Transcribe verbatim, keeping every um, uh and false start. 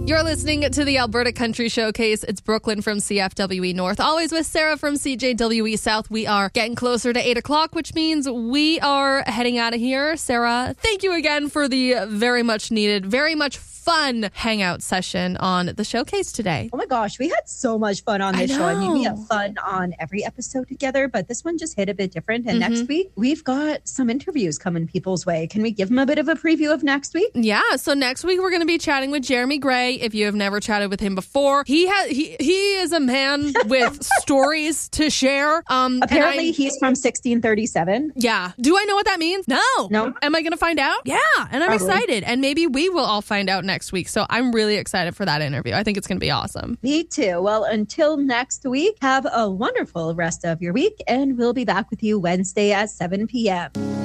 You're listening to the Alberta Country Showcase. It's Brooklyn from C F W E North. Always with Sarah from C J W E South. We are getting closer to eight o'clock, which means we are heading out of here. Sarah, thank you again for the very much needed, very much fun hangout session on the showcase today. Oh my gosh, we had so much fun on this I show. I mean, we have fun on every episode together, but this one just hit a bit different. And mm-hmm. next week, we've got some interviews coming people's way. Can we give them a bit of a preview of next week? Yeah, so next week we're going to be chatting with Jeremy Gray. If you have never chatted with him before, he has he, he is a man with stories to share. Um, Apparently, he's from sixteen thirty-seven. Yeah. Do I know what that means? No. No. Am I going to find out? Yeah, and I'm Probably. excited. And maybe we will all find out next week. So I'm really excited for that interview. I think it's going to be awesome. Me too. Well, until next week, have a wonderful rest of your week, and we'll be back with you Wednesday at seven p.m.